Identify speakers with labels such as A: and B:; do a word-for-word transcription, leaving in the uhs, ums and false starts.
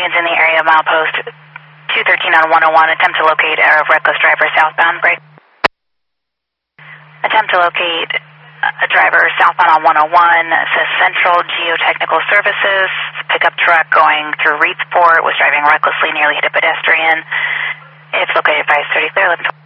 A: Remains in the area of milepost two thirteen on one oh one. Attempt to locate a reckless driver southbound. Break. Attempt to locate a driver southbound on one oh one. It says Central Geotechnical Services. Pickup truck going through Reedsport was driving recklessly, nearly hit a pedestrian. It's located five thirty clear. eleven